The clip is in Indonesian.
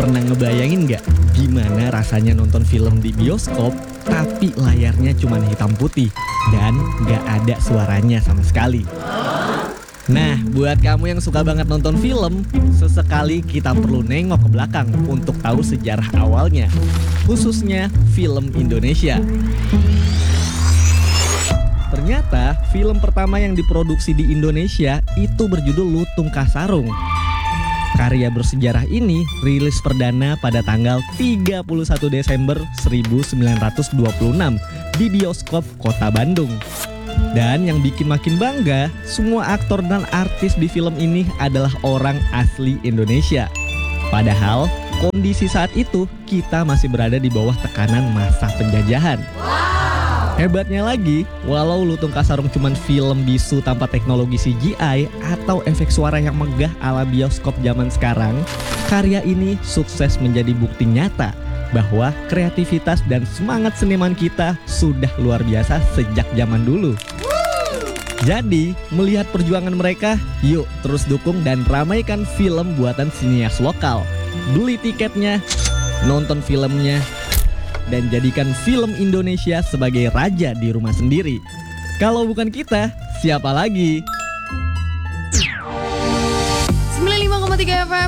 Pernah ngebayangin nggak gimana rasanya nonton film di bioskop tapi layarnya cuma hitam putih dan nggak ada suaranya sama sekali? Nah, buat kamu yang suka banget nonton film, sesekali kita perlu nengok ke belakang untuk tahu sejarah awalnya, khususnya film Indonesia. Ternyata film pertama yang diproduksi di Indonesia itu berjudul Lutung Kasarung. Karya bersejarah ini rilis perdana pada tanggal 31 Desember 1926 di bioskop Kota Bandung. Dan yang bikin makin bangga, semua aktor dan artis di film ini adalah orang asli Indonesia. Padahal kondisi saat itu kita masih berada di bawah tekanan masa penjajahan. Hebatnya lagi, walau Lutung Kasarung cuman film bisu tanpa teknologi CGI atau efek suara yang megah ala bioskop zaman sekarang, karya ini sukses menjadi bukti nyata bahwa kreativitas dan semangat seniman kita sudah luar biasa sejak zaman dulu. Jadi, melihat perjuangan mereka, yuk terus dukung dan ramaikan film buatan sinias lokal. Beli tiketnya, nonton filmnya, dan jadikan film Indonesia sebagai raja di rumah sendiri. Kalau bukan kita, siapa lagi? 95,3 FM